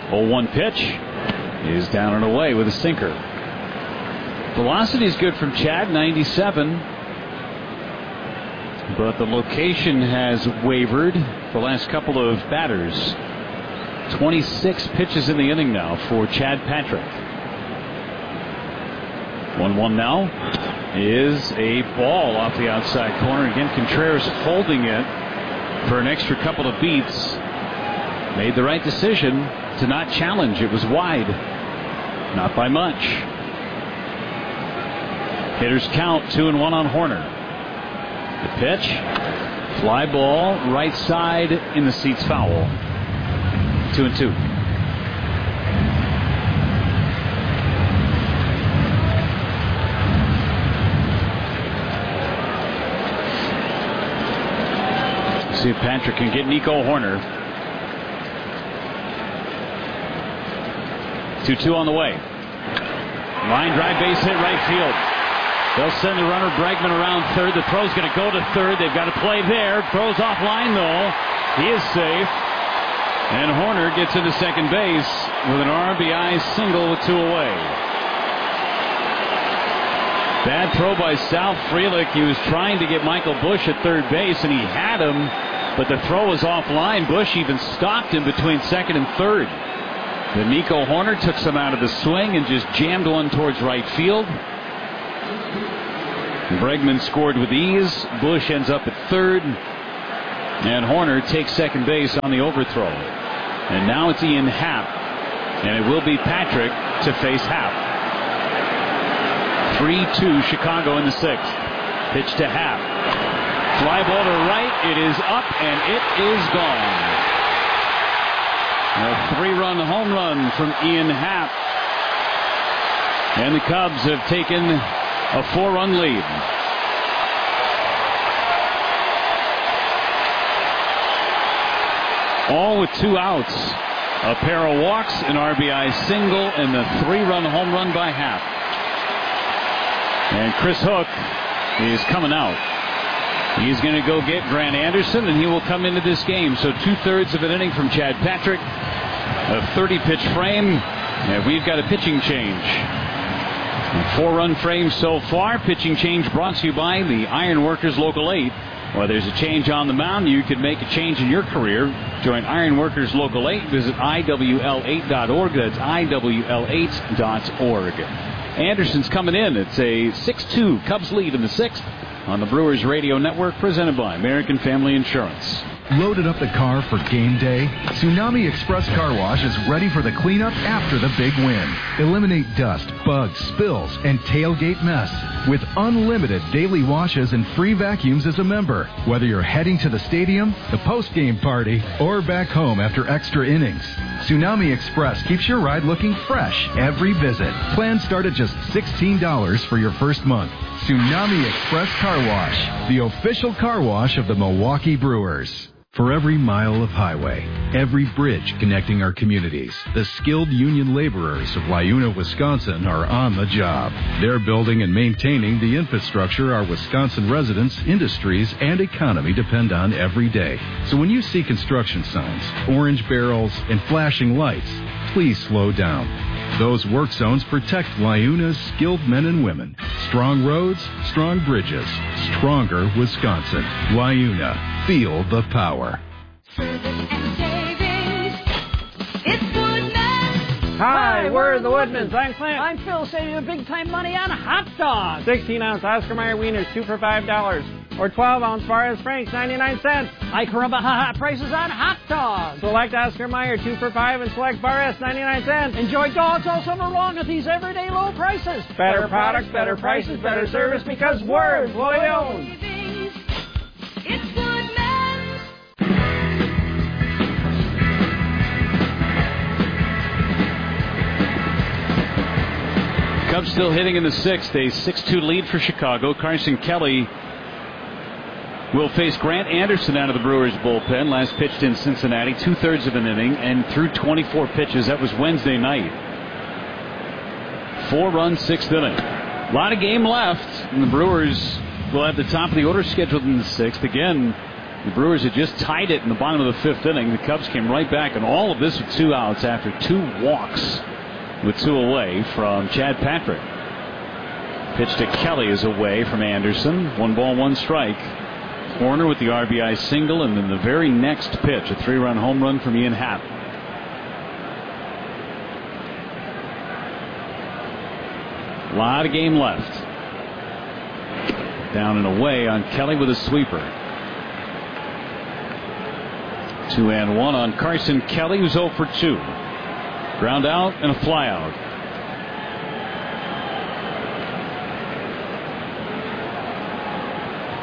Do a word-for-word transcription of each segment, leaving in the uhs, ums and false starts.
oh one pitch is down and away with a sinker. Velocity is good from Chad, ninety-seven. But the location has wavered the last couple of batters. twenty-six pitches in the inning now for Chad Patrick. one one now is a ball off the outside corner. Again, Contreras holding it for an extra couple of beats. Made the right decision to not challenge. It was wide. Not by much. Hitters count two and one on Horner. The pitch. Fly ball right side in the seats, foul. Two and two. See if Patrick can get Nico Horner. two two on the way. Line drive, base hit, right field. They'll send the runner Bregman around third. The throw's going to go to third. They've got to play there. Throws offline, though. He is safe. And Horner gets into second base with an R B I single with two away. Bad throw by Sal Frelick. He was trying to get Michael Busch at third base, and he had him, but the throw was offline. Busch even stopped him between second and third. Then Nico Horner took some out of the swing and just jammed one towards right field. Bregman scored with ease. Busch ends up at third. And Horner takes second base on the overthrow. And now it's Ian Happ. And it will be Patrick to face Happ. three two Chicago in the sixth. Pitch to Happ. Fly ball to right. It is up and it is gone. A three-run home run from Ian Happ. And the Cubs have taken a four-run lead. All with two outs. A pair of walks, an R B I single, and the three-run home run by Happ. And Chris Hook is coming out. He's going to go get Grant Anderson, and he will come into this game. So two-thirds of an inning from Chad Patrick. A thirty-pitch frame, and we've got a pitching change. A four-run frame so far. Pitching change brought to you by the Iron Workers Local eight. Well, there's a change on the mound. You could make a change in your career. Join Iron Workers Local eight. Visit I W L eight dot org. That's I W L eight dot org. Anderson's coming in. It's a six two Cubs lead in the sixth on the Brewers Radio Network, presented by American Family Insurance. Loaded up the car for game day? Tsunami Express Car Wash is ready for the cleanup after the big win. Eliminate dust, bugs, spills, and tailgate mess with unlimited daily washes and free vacuums as a member. Whether you're heading to the stadium, the post-game party, or back home after extra innings, Tsunami Express keeps your ride looking fresh every visit. Plans start at just sixteen dollars for your first month. Tsunami Express Car Wash, the official car wash of the Milwaukee Brewers. For every mile of highway, every bridge connecting our communities, the skilled union laborers of Wayuna, Wisconsin are on the job. They're building and maintaining the infrastructure our Wisconsin residents, industries, and economy depend on every day. So when you see construction signs, orange barrels, and flashing lights, please slow down. Those work zones protect Wayuna's skilled men and women. Strong roads, strong bridges, stronger Wisconsin. Wayuna, feel the power. Hi, we're the Woodmans. I'm Clint. I'm Phil, saving you big time money on hot dogs. sixteen ounce Oscar Mayer wieners, two for five dollars. Or twelve ounce Barres Franks, ninety-nine cents. Hi, caramba, ha-ha, prices on hot dogs. Select Oscar Mayer, two for five, and select Barres, ninety-nine cents. Enjoy dogs all summer long at these everyday low prices. Better, better products, better prices, better service, because we're employee owned. It's Woodman's. Cubs still hitting in the sixth. A six two lead for Chicago. Carson Kelly will face Grant Anderson out of the Brewers bullpen. Last pitched in Cincinnati, two-thirds of an inning, and threw twenty-four pitches. That was Wednesday night. Four-run, sixth inning. A lot of game left, and the Brewers will have the top of the order scheduled in the sixth. Again, The Brewers had just tied it in the bottom of the fifth inning. The Cubs came right back, and all of this with two outs after two walks with two away from Chad Patrick. Pitch to Kelly is away from Anderson. One ball, one strike. Horner with the R B I single, and then the very next pitch, a three-run home run from Ian Happ. A lot of game left. Down and away on Kelly with a sweeper. Two and one on Carson Kelly, who's oh for two. Ground out and a fly out.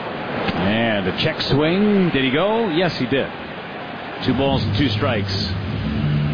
And a check swing. Did he go? Yes, he did. Two balls and two strikes.